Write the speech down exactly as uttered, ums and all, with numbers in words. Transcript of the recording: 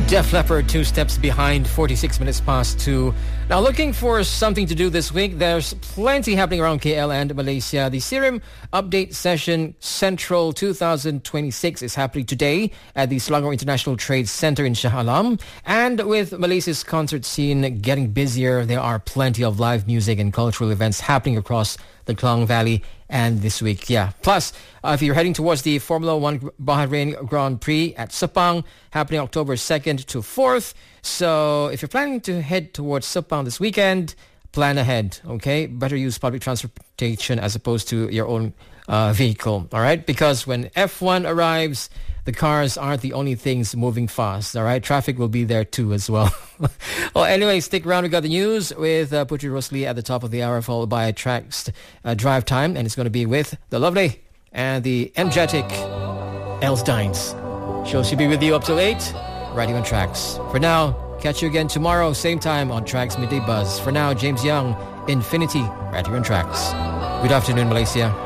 Def Leppard, two steps behind, forty-six minutes past two. Now, looking for something to do this week, there's plenty happening around K L and Malaysia. The Serum Update Session Central twenty twenty-six is happening today at the Selangor International Trade Center in Shah Alam. And with Malaysia's concert scene getting busier, there are plenty of live music and cultural events happening across the Klang Valley and this week. Yeah. Plus, uh, if you're heading towards the Formula One Bahrain Grand Prix at Sepang, happening October second to fourth. So if you're planning to head towards Sepang this weekend, plan ahead, okay? Better use public transportation as opposed to your own uh, vehicle, all right? Because when F one arrives, the cars aren't the only things moving fast, all right? Traffic will be there too as well. Well, anyway, stick around. We got the news with uh, Putri Rosli at the top of the hour, followed by a Tracks uh, drive time, and it's going to be with the lovely and the energetic Els Dines. She'll, she'll be with you up till eight, right here on Tracks. For now, catch you again tomorrow, same time on Tracks Midday Buzz. For now, James Young, Infinity, right here on Tracks. Good afternoon, Malaysia.